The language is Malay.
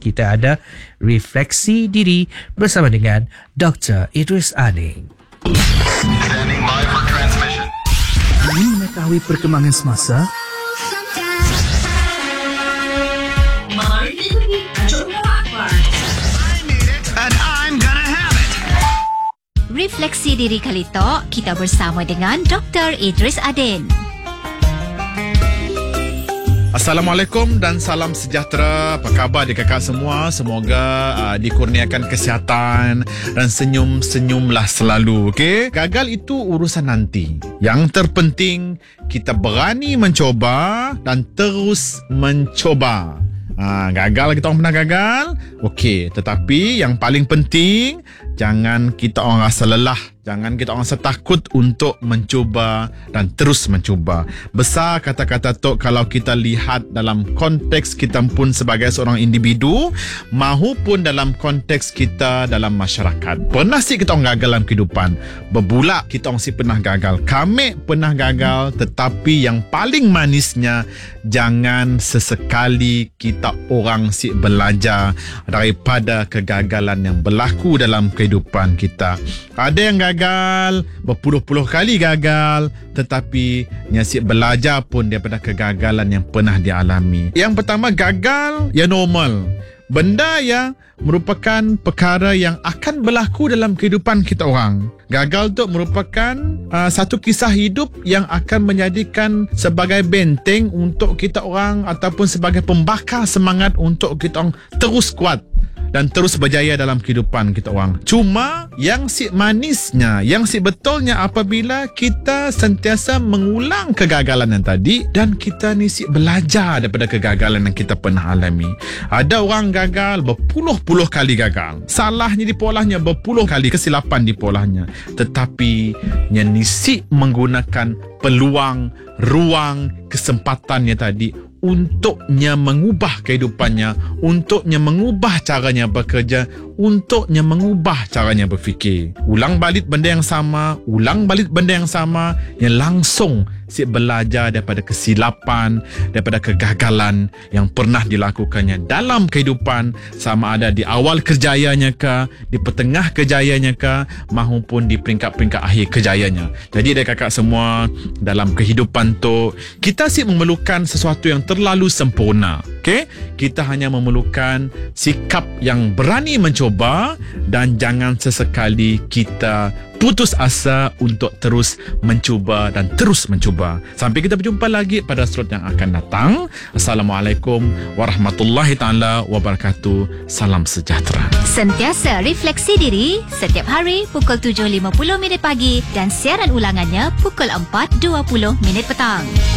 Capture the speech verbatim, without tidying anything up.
kita ada refleksi diri bersama dengan Doktor Idris Aning. Standing by for transmission. Ingin mengetahui perkembangan semasa? I need it and I'm gonna have it. Refleksi diri kali tok, kita bersama dengan Doktor Idris Aning. Assalamualaikum dan salam sejahtera. Apa khabar di kakak semua? Semoga uh, dikurniakan kesihatan dan senyum-senyumlah selalu. Okey? Gagal itu urusan nanti. Yang terpenting kita berani mencoba dan terus mencoba. Ha, gagal kita orang pernah gagal. Okey, tetapi yang paling penting jangan kita orang rasa lelah. Jangan kita orang rasa takut untuk mencuba dan terus mencuba. Besar kata-kata Tok kalau kita lihat dalam konteks kita pun sebagai seorang individu mahupun dalam konteks kita dalam masyarakat. Pernah sih kita orang gagal dalam kehidupan. Berbulak kita orang sih pernah gagal. Kami pernah gagal, tetapi yang paling manisnya jangan sesekali kita orang sih belajar daripada kegagalan yang berlaku dalam kehidupan kita. Ada yang gagal gagal, berpuluh-puluh kali gagal, tetapi nyasik belajar pun daripada kegagalan yang pernah dialami. Yang pertama, gagal ya normal. Benda yang merupakan perkara yang akan berlaku dalam kehidupan kita orang. Gagal tu merupakan uh, satu kisah hidup yang akan menjadikan sebagai benteng untuk kita orang ataupun sebagai pembakar semangat untuk kita orang terus kuat dan terus berjaya dalam kehidupan kita orang. Cuma yang si manisnya, yang si betulnya apabila kita sentiasa mengulang kegagalan yang tadi dan kita ni si belajar daripada kegagalan yang kita pernah alami. Ada orang gagal berpuluh-puluh kali gagal. Salahnya di polahnya berpuluh kali, kesilapan di polahnya. Tetapi yang ni si menggunakan peluang, ruang, kesempatannya tadi untuknya mengubah kehidupannya, untuknya mengubah caranya bekerja, untuknya mengubah caranya berfikir. Ulang balik benda yang sama, ulang balik benda yang sama yang langsung si belajar daripada kesilapan, daripada kegagalan yang pernah dilakukannya dalam kehidupan, sama ada di awal kejayanya ke, di pertengah kejayanya ke, maupun di peringkat-peringkat akhir kejayanya. Jadi dari kakak semua, dalam kehidupan tu kita si memerlukan sesuatu yang terlalu sempurna. Okay? Kita hanya memerlukan sikap yang berani mencoba dan jangan sesekali kita putus asa untuk terus mencuba dan terus mencuba. Sampai kita berjumpa lagi pada slot yang akan datang. Assalamualaikum warahmatullahi taala wabarakatuh. Salam sejahtera. Sentiasa refleksi diri setiap hari pukul tujuh lima puluh minit pagi dan siaran ulangannya pukul empat dua puluh minit petang.